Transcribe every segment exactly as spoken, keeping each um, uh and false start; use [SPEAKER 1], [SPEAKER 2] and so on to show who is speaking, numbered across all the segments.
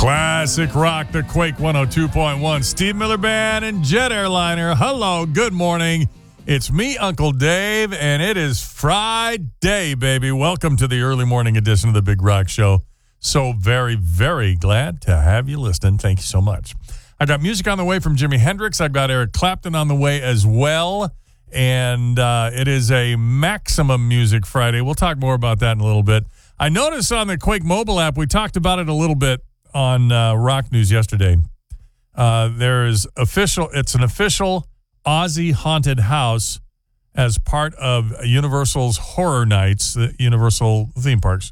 [SPEAKER 1] Classic rock, the Quake one oh two point one. Steve Miller Band and Jet Airliner. Hello, good morning. It's me, Uncle Dave, and it is Friday, baby. Welcome to the early morning edition of the Big Rock Show. So very, very glad to have you listening. Thank you so much. I got music on the way from Jimi Hendrix. I've got Eric Clapton on the way as well. And uh, it is a Maximum Music Friday. We'll talk more about that in a little bit. I noticed on the Quake mobile app, we talked about it a little bit on uh, Rock News yesterday. Uh, there is official, it's an official Ozzy haunted house as part of Universal's Horror Nights, the Universal theme parks.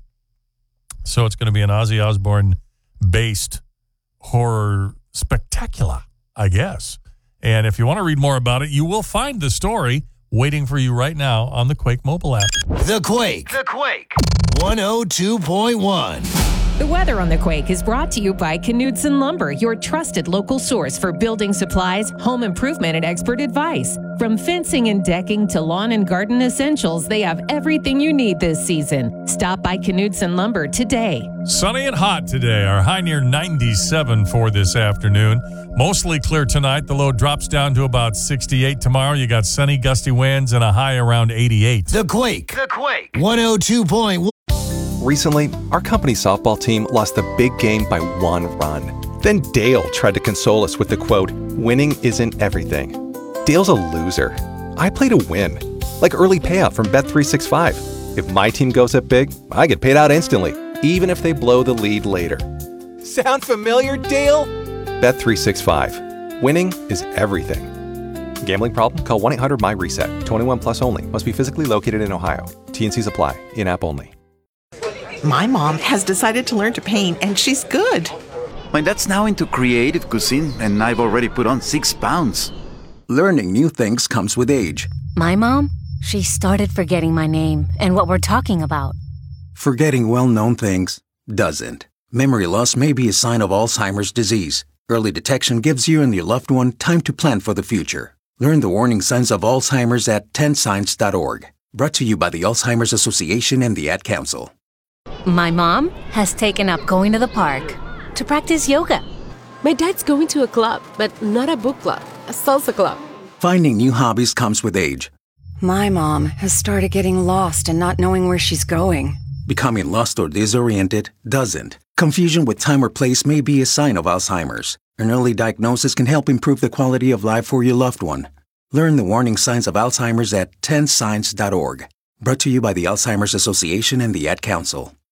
[SPEAKER 1] So it's going to be an Ozzy Osbourne-based horror spectacular, I guess. And if you want to read more about it, you will find the story waiting for you right now on the Quake mobile app.
[SPEAKER 2] The Quake. The Quake. one oh two point one.
[SPEAKER 3] The weather on the Quake is brought to you by Knudsen Lumber, your trusted local source for building supplies, home improvement, and expert advice. From fencing and decking to lawn and garden essentials, they have everything you need this season. Stop by Knudsen Lumber today.
[SPEAKER 1] Sunny and hot today. Our high near ninety-seven for this afternoon. Mostly clear tonight. The low drops down to about sixty-eight tomorrow. You got sunny, gusty winds and a high around eighty-eight.
[SPEAKER 2] The Quake. The Quake. one oh two point one.
[SPEAKER 4] Recently, our company softball team lost the big game by one run. Then Dale tried to console us with the quote, "Winning isn't everything." Dale's a loser. I play to win. Like early payout from Bet three sixty-five. If my team goes up big, I get paid out instantly, even if they blow the lead later. Sound familiar, Dale? Bet three sixty-five. Winning is everything. Gambling problem? Call one eight hundred M Y RESET. twenty-one plus only. Must be physically located in Ohio. T and Cs apply. In-app only.
[SPEAKER 5] My mom has decided to learn to paint, and she's good.
[SPEAKER 6] My dad's now into creative cuisine, and I've already put on six pounds.
[SPEAKER 7] Learning new things comes with age.
[SPEAKER 8] My mom? She started forgetting my name and what we're talking about.
[SPEAKER 7] Forgetting well-known things doesn't. Memory loss may be a sign of Alzheimer's disease. Early detection gives you and your loved one time to plan for the future. Learn the warning signs of Alzheimer's at ten signs dot org. Brought to you by the Alzheimer's Association and the Ad Council.
[SPEAKER 8] My mom has taken up going to the park to practice yoga.
[SPEAKER 9] My dad's going to a club, but not a book club, a salsa club.
[SPEAKER 7] Finding new hobbies comes with age.
[SPEAKER 10] My mom has started getting lost and not knowing where she's going.
[SPEAKER 7] Becoming lost or disoriented doesn't. Confusion with time or place may be a sign of Alzheimer's. An early diagnosis can help improve the quality of life for your loved one. Learn the warning signs of Alzheimer's at ten signs dot org. Brought to you by the Alzheimer's Association and the Ad Council.